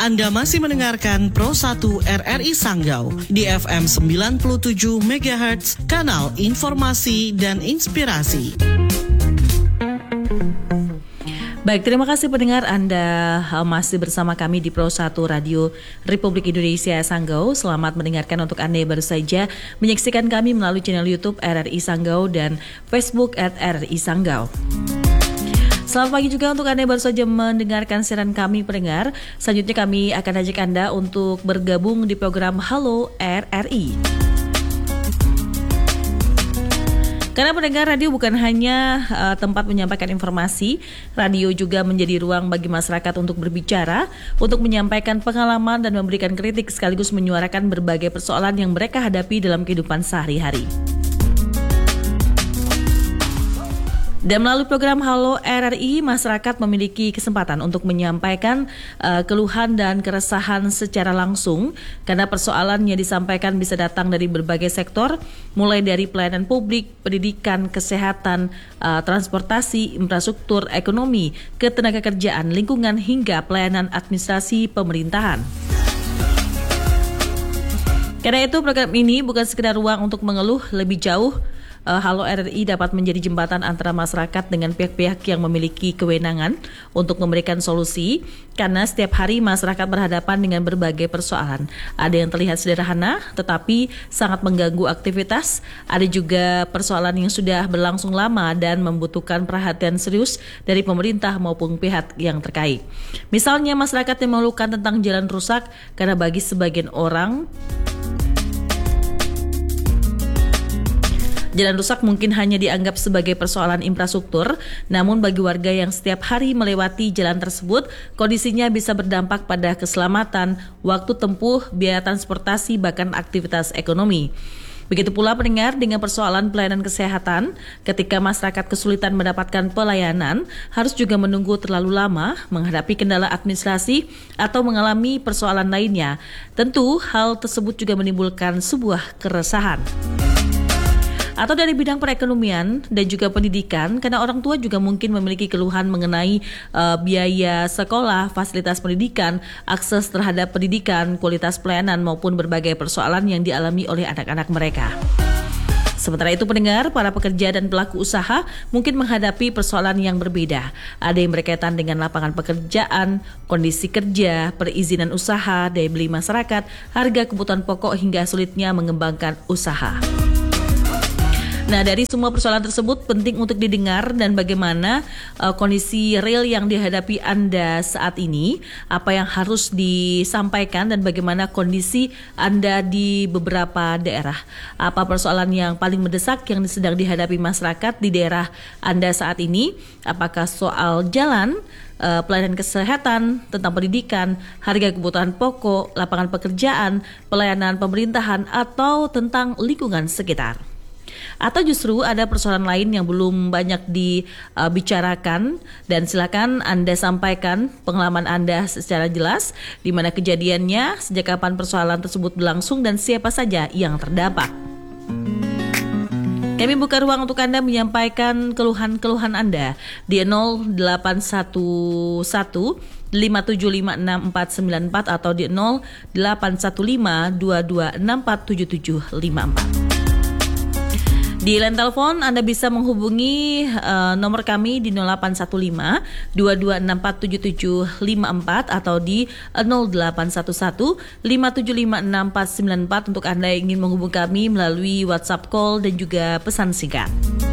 Anda masih mendengarkan Pro 1 RRI Sanggau di FM 97 MHz, kanal informasi dan inspirasi. Baik, terima kasih pendengar, Anda masih bersama kami di Pro 1 Radio Republik Indonesia Sanggau. Selamat mendengarkan untuk Anda yang baru saja menyaksikan kami melalui channel YouTube RRI Sanggau dan Facebook @RRI Sanggau. Selamat pagi juga untuk Anda yang baru saja mendengarkan siaran kami pendengar. Selanjutnya kami akan ajak Anda untuk bergabung di program Halo RRI. Karena pendengar, radio bukan hanya tempat menyampaikan informasi, radio juga menjadi ruang bagi masyarakat untuk berbicara, untuk menyampaikan pengalaman dan memberikan kritik sekaligus menyuarakan berbagai persoalan yang mereka hadapi dalam kehidupan sehari-hari. Dan melalui program Halo RRI, masyarakat memiliki kesempatan untuk menyampaikan keluhan dan keresahan secara langsung, karena persoalan yang disampaikan bisa datang dari berbagai sektor, mulai dari pelayanan publik, pendidikan, kesehatan, transportasi, infrastruktur, ekonomi, ketenagakerjaan, lingkungan, hingga pelayanan administrasi pemerintahan. Karena itu program ini bukan sekedar ruang untuk mengeluh lebih jauh. Halo RRI dapat menjadi jembatan antara masyarakat dengan pihak-pihak yang memiliki kewenangan untuk memberikan solusi, karena setiap hari masyarakat berhadapan dengan berbagai persoalan. Ada yang terlihat sederhana tetapi sangat mengganggu aktivitas, ada juga persoalan yang sudah berlangsung lama dan membutuhkan perhatian serius dari pemerintah maupun pihak yang terkait. Misalnya masyarakat yang mengeluhkan tentang jalan rusak, karena bagi sebagian orang jalan rusak mungkin hanya dianggap sebagai persoalan infrastruktur, namun bagi warga yang setiap hari melewati jalan tersebut, kondisinya bisa berdampak pada keselamatan, waktu tempuh, biaya transportasi, bahkan aktivitas ekonomi. Begitu pula pendengar dengan persoalan pelayanan kesehatan, ketika masyarakat kesulitan mendapatkan pelayanan, harus juga menunggu terlalu lama, menghadapi kendala administrasi, atau mengalami persoalan lainnya. Tentu hal tersebut juga menimbulkan sebuah keresahan. Atau dari bidang perekonomian dan juga pendidikan, karena orang tua juga mungkin memiliki keluhan mengenai biaya sekolah, fasilitas pendidikan, akses terhadap pendidikan, kualitas pelayanan maupun berbagai persoalan yang dialami oleh anak-anak mereka. Sementara itu pendengar, para pekerja dan pelaku usaha mungkin menghadapi persoalan yang berbeda. Ada yang berkaitan dengan lapangan pekerjaan, kondisi kerja, perizinan usaha, daya beli masyarakat, harga kebutuhan pokok hingga sulitnya mengembangkan usaha. Nah, dari semua persoalan tersebut penting untuk didengar dan bagaimana kondisi real yang dihadapi Anda saat ini, apa yang harus disampaikan dan bagaimana kondisi Anda di beberapa daerah. Apa persoalan yang paling mendesak yang sedang dihadapi masyarakat di daerah Anda saat ini? Apakah soal jalan, pelayanan kesehatan, tentang pendidikan, harga kebutuhan pokok, lapangan pekerjaan, pelayanan pemerintahan, atau tentang lingkungan sekitar? Atau justru ada persoalan lain yang belum banyak dibicarakan, dan silakan Anda sampaikan pengalaman Anda secara jelas, di mana kejadiannya, sejak kapan persoalan tersebut berlangsung, dan siapa saja yang terdampak. Kami buka ruang untuk Anda menyampaikan keluhan-keluhan Anda di 0811 5756 494 atau di 0815 2264 7754. Di line telepon Anda bisa menghubungi nomor kami di 0815 2264 7754 atau di 0811 5756 494 untuk Anda yang ingin menghubungi kami melalui WhatsApp call dan juga pesan singkat.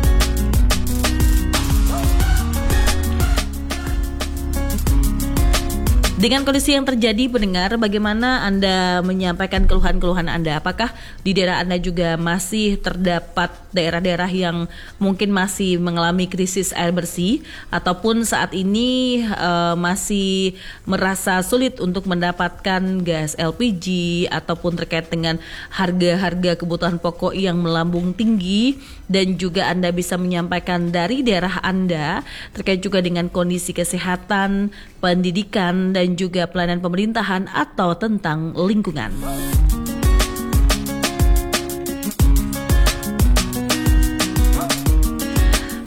Dengan kondisi yang terjadi pendengar, bagaimana Anda menyampaikan keluhan-keluhan Anda? Apakah di daerah Anda juga masih terdapat daerah-daerah yang mungkin masih mengalami krisis air bersih, ataupun saat ini masih merasa sulit untuk mendapatkan gas LPG, ataupun terkait dengan harga-harga kebutuhan pokok yang melambung tinggi, dan juga Anda bisa menyampaikan dari daerah Anda terkait juga dengan kondisi kesehatan, pendidikan, dan juga pelayanan pemerintahan atau tentang lingkungan.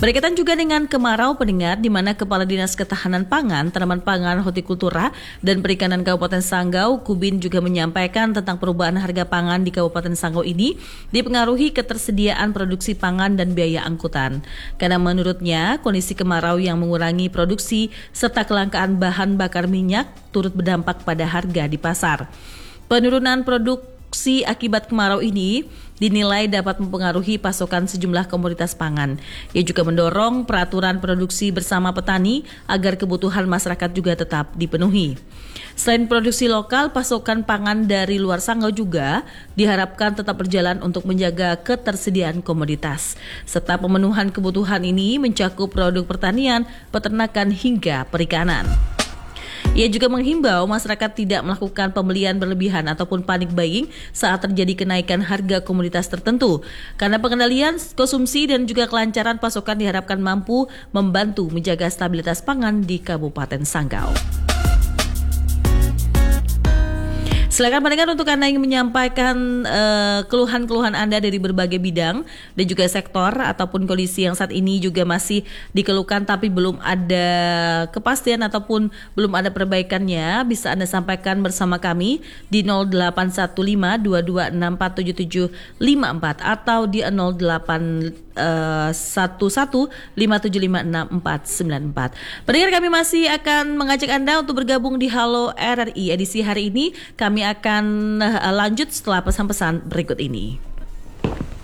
Berkaitan juga dengan kemarau pendengar, di mana Kepala Dinas Ketahanan Pangan, Tanaman Pangan, Hortikultura, dan Perikanan Kabupaten Sanggau, Kubin juga menyampaikan tentang perubahan harga pangan di Kabupaten Sanggau ini dipengaruhi ketersediaan produksi pangan dan biaya angkutan. Karena menurutnya, kondisi kemarau yang mengurangi produksi serta kelangkaan bahan bakar minyak turut berdampak pada harga di pasar. Penurunan produksi akibat kemarau ini dinilai dapat mempengaruhi pasokan sejumlah komoditas pangan. Ia juga mendorong peraturan produksi bersama petani agar kebutuhan masyarakat juga tetap dipenuhi. Selain produksi lokal, pasokan pangan dari luar Sanggau juga diharapkan tetap berjalan untuk menjaga ketersediaan komoditas. Serta pemenuhan kebutuhan ini mencakup produk pertanian, peternakan hingga perikanan. Ia juga menghimbau masyarakat tidak melakukan pembelian berlebihan ataupun panic buying saat terjadi kenaikan harga komoditas tertentu. Karena pengendalian konsumsi dan juga kelancaran pasokan diharapkan mampu membantu menjaga stabilitas pangan di Kabupaten Sanggau. Silakan pendengar untuk Anda yang menyampaikan keluhan-keluhan Anda dari berbagai bidang dan juga sektor ataupun kondisi yang saat ini juga masih dikeluhkan tapi belum ada kepastian ataupun belum ada perbaikannya, bisa Anda sampaikan bersama kami di 0815-22647754 atau di 0811-5756-494. Pendengar, kami masih akan mengajak Anda untuk bergabung di Halo RRI edisi hari ini. Kami akan lanjut setelah pesan-pesan berikut ini.